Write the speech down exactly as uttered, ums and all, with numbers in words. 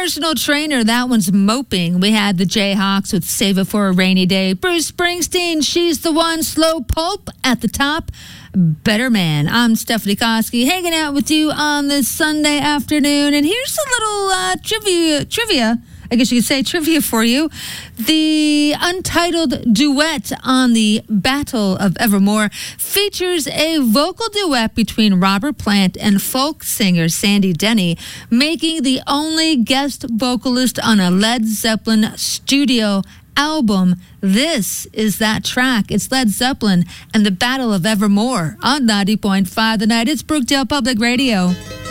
Personal Trainer, that one's Moping. We had the Jayhawks with Save It for a Rainy Day. Bruce Springsteen, She's the One. Slow Pulp at the top. Better Man. I'm Stephanie Koski, hanging out with you on this Sunday afternoon. And here's a little uh, trivia, trivia. I guess you could say trivia for you. The untitled duet on the Battle of Evermore features a vocal duet between Robert Plant and folk singer Sandy Denny, making the only guest vocalist on a Led Zeppelin studio album. This is that track. It's Led Zeppelin and the Battle of Evermore on ninety point five The Night. It's Brookdale Public Radio.